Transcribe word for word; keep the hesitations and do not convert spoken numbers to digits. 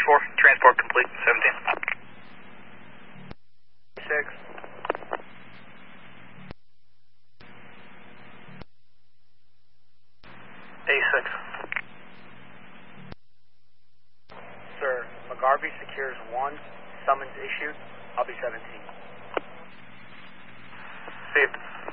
four, transport complete, seventeen. six. A six. Sir, McGarvey secures one, summons issued. I'll be seventeen. Saved.